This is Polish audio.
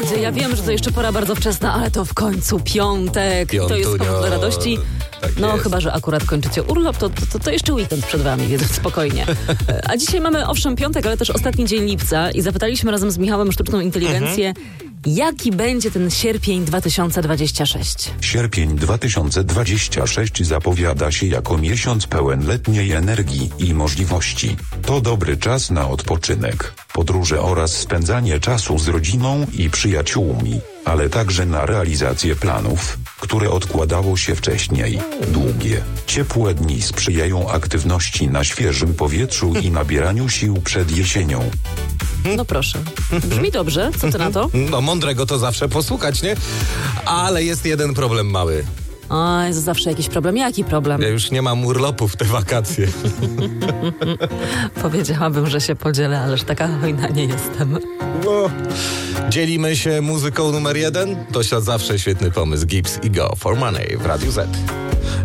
Ja wiem, że to jeszcze pora bardzo wczesna, ale to w końcu piątek. To jest powód do radości. Tak No jest. chyba, że akurat kończycie urlop, to jeszcze weekend przed wami, więc spokojnie. A dzisiaj mamy owszem piątek, ale też ostatni dzień lipca i zapytaliśmy razem z Michałem Sztuczną Inteligencję, jaki będzie ten sierpień 2026. Sierpień 2026 zapowiada się jako miesiąc pełen letniej energii i możliwości. To dobry czas na odpoczynek, podróże oraz spędzanie czasu z rodziną i przyjaciółmi, ale także na realizację planów, które odkładało się wcześniej. Długie, ciepłe dni sprzyjają aktywności na świeżym powietrzu i nabieraniu sił przed jesienią. No proszę. Brzmi dobrze, co ty na to? No mądrego to zawsze posłuchać, nie? Ale jest jeden problem mały. O, jest zawsze jakiś problem. Jaki problem? Ja już nie mam urlopu w te wakacje. Powiedziałabym, że się podzielę, ależ taka hojna nie jestem. No. Dzielimy się muzyką numer 1? To zawsze świetny pomysł. Gibbs i Go for Money w Radiu Z.